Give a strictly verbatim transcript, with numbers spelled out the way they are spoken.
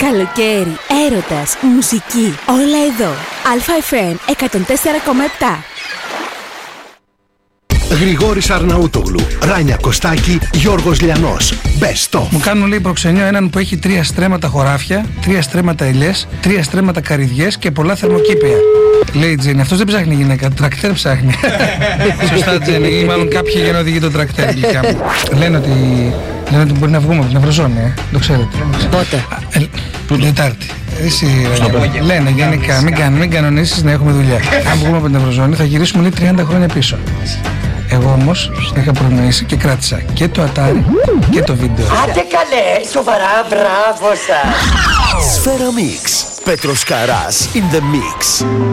Καλοκαίρι, έρωτας, μουσική, όλα εδώ. Αλφα εφ εμ εκατόν τέσσερα κόμμα επτά. Γρηγόρης Αρναούτογλου, Ράνια Κωστάκη, Γιώργος Λιανός. Best of. Μου κάνουν, λέει, προξενιό έναν που έχει τρία στρέμματα χωράφια, τρία στρέμματα ελιές, τρία στρέμματα καρυδιές και πολλά θερμοκήπια. Λέει η Τζέννη, αυτός δεν ψάχνει γυναίκα, τρακτέρ ψάχνει. Σωστά, Τζέννη, ή μάλλον κάποια για να οδηγεί το τρακτέρ. Λένε ότι, λένε ότι μπορεί να βγούμε από την Ευρωζώνη, ε. Το ξέρετε. Πότε? Ε, την Τετάρτη. Εσύ, ρε, λένε γενικά, μην, καν, μην κανονίσεις να έχουμε δουλειά. Αν βγούμε από την Ευρωζώνη θα γυρίσουμε, λέει, τριάντα χρόνια πίσω. Εγώ όμως είχα προνοήσει και κράτησα και το Atari και το βίντεο. Άντε καλέ, σοβαρά, μπράβο σας. Σφαίρα Mix. Πέτρος Καράς in the mix.